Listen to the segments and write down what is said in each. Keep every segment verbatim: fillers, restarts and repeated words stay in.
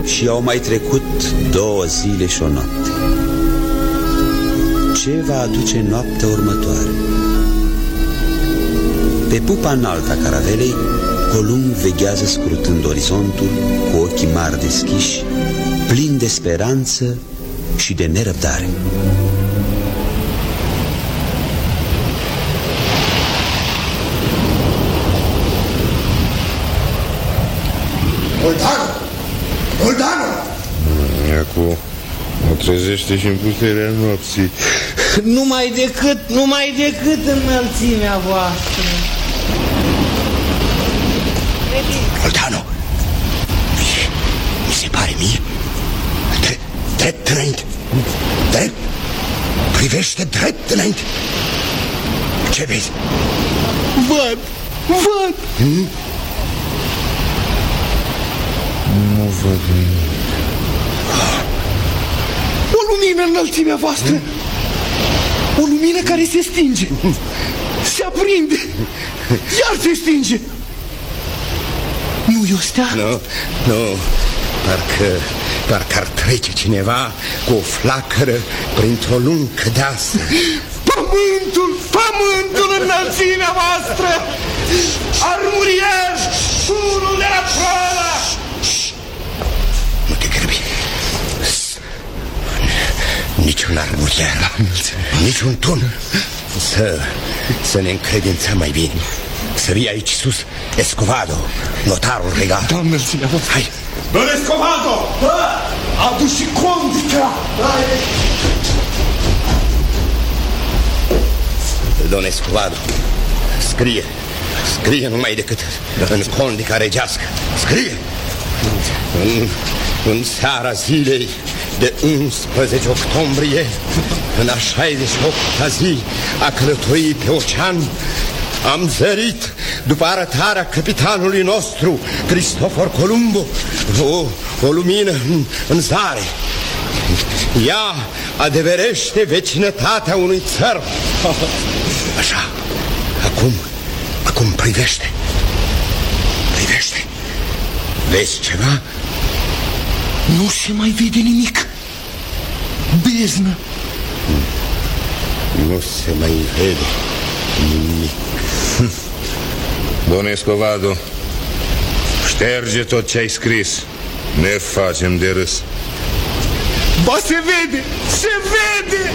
și au mai trecut două zile și o noapte. Ce va aduce noaptea următoare? Pe pupa înaltă a caravelei, Columb veghează scrutând orizontul cu ochii mari deschiși, plin de speranță și de nerăbdare. Moldano! Moldano! Acum o trezește și în puterea nopții. Numai decât, numai decât înălțimea voastră. Moldano! Mi se pare mie Drept, drept înainte. Drept. Privește drept înainte. Ce vezi? Văd, văd. Hmm? Nu văd nimic. O lumină în înălțimea voastră. O lumină care se stinge. Se aprinde. Iar se stinge. Nu-i o stea? Nu, nu. Parcă, parcă ar trece cineva cu o flacără printr-o luncă deasă. Pământul, pământul în înălțimea voastră. Armurier, tunul de la proala. Nu te grăbi. Niciun armurier, niciun tun. Să, să ne încredințăm mai bine. Să vii aici sus, Escovado, notarul regal. Da, înălțimea voastră. Hai. Don Escovado! Adu și condica! Don Escovado, scrie, scrie numai decât în condica regească. Scrie! În, în seara zilei de unsprezece octombrie, în a șaizeci și opta zi a călătoriei pe ocean, am zărit, după arătarea capitanului nostru, Cristofor Columbo, o, o lumină în, în zare. Ea adeverește vecinătatea unui țăr. Așa, acum, acum privește. Privește. Vezi ceva? Nu se mai vede nimic. Beznă. Nu se mai vede nimic. Don Escovado, șterge tot ce ai scris. Ne facem de râs. Ba, se vede! Se vede!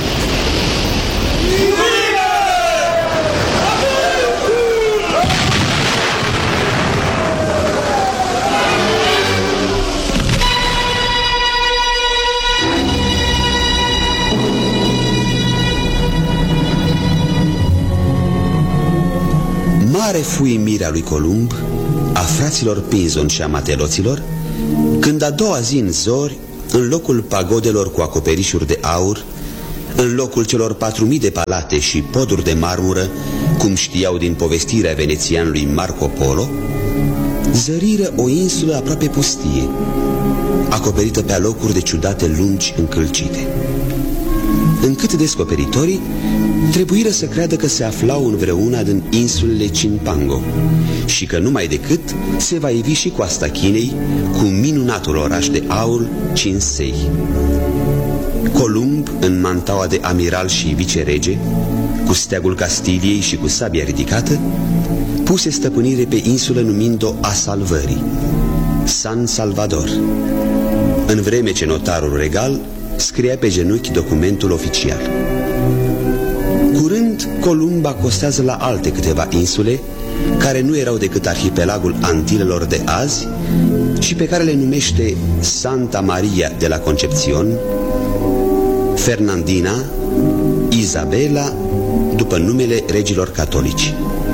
Mare fu uimirea lui Columb, a fraților Pinzon și a mateloților, când a doua zi în zori, în locul pagodelor cu acoperișuri de aur, în locul celor patru mii de palate și poduri de marmură, cum știau din povestirea venețianului Marco Polo, zăriră o insulă aproape pustie, acoperită pe alocuri de ciudate lungi încălcite. Încât descoperitorii trebuiră să creadă că se aflau în vreuna din insulele Cinpango și că numai decât se va ivi și coasta Chinei cu minunatul oraș de aur Cinsei. Columb, în mantaua de amiral și vicerege, cu steagul Castiliei și cu sabia ridicată, puse stăpânire pe insulă numind-o a Salvării, San Salvador, în vreme ce notarul regal scria pe genunchi documentul oficial. Curând, Columb acostează la alte câteva insule, care nu erau decât arhipelagul Antilelor de azi și pe care le numește Santa Maria de la Concepțion, Fernandina, Isabela, după numele regilor catolici.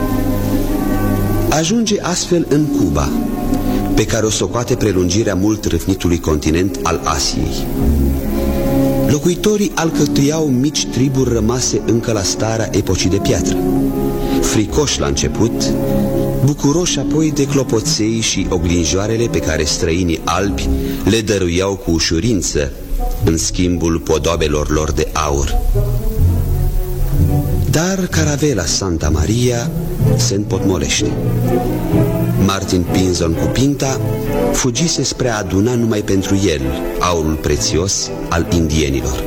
Ajunge astfel în Cuba, pe care o socoate prelungirea mult râvnitului continent al Asiei. Locuitorii alcătuiau mici triburi rămase încă la starea epocii de piatră, fricoși la început, bucuroși apoi de clopoței și oglinjoarele pe care străinii albi le dăruiau cu ușurință în schimbul podobelor lor de aur. Dar caravela Santa Maria se împotmolește. Martin Pinzon cu Pinta fugise spre a aduna numai pentru el aurul prețios al indienilor.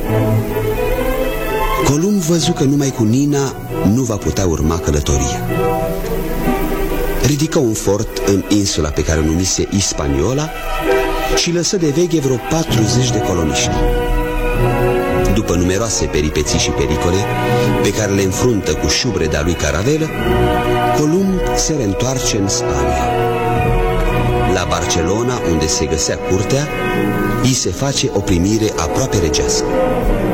Columb văzu că numai cu Nina nu va putea urma călătoria. Ridică un fort în insula pe care o numise Hispaniola și lăsă de veche vreo patruzeci de coloniști. După numeroase peripeții și pericole pe care le înfruntă cu șubreda lui caravelă, Columb se reîntoarce în Spania. La Barcelona, unde se găsea curtea, îi se face o primire aproape regească.